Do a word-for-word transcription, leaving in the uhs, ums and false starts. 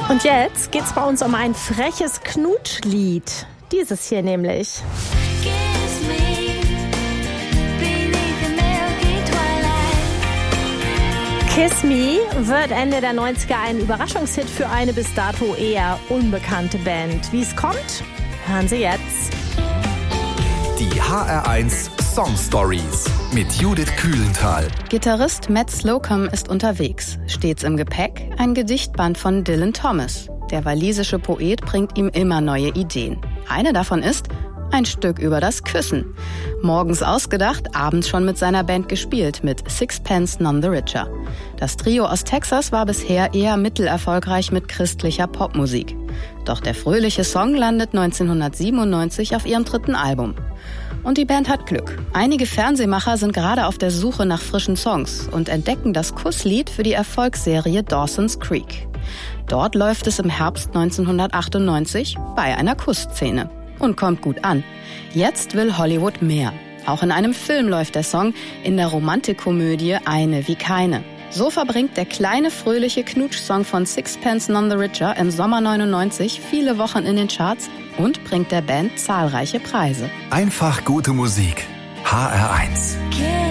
Und jetzt geht's bei uns um ein freches Knutschlied. Dieses hier nämlich. Kiss Me wird Ende der neunziger ein Überraschungshit für eine bis dato eher unbekannte Band. Wie es kommt, hören Sie jetzt. Die H R eins Song Stories mit Judith Kühlenthal. Gitarrist Matt Slocum ist unterwegs. Stets im Gepäck ein Gedichtband von Dylan Thomas. Der walisische Poet bringt ihm immer neue Ideen. Eine davon ist ein Stück über das Küssen. Morgens ausgedacht, abends schon mit seiner Band gespielt, mit Sixpence None the Richer. Das Trio aus Texas war bisher eher mittelerfolgreich mit christlicher Popmusik. Doch der fröhliche Song landet neunzehnhundertsiebenundneunzig auf ihrem dritten Album. Und die Band hat Glück. Einige Fernsehmacher sind gerade auf der Suche nach frischen Songs und entdecken das Kusslied für die Erfolgsserie Dawson's Creek. Dort läuft es im Herbst neunzehnhundertachtundneunzig bei einer Kussszene. Und kommt gut an. Jetzt will Hollywood mehr. Auch in einem Film läuft der Song, in der Romantikkomödie Eine wie keine. So verbringt der kleine, fröhliche Knutsch-Song von Sixpence None the Richer im Sommer neunundneunzig viele Wochen in den Charts und bringt der Band zahlreiche Preise. Einfach gute Musik. H R eins.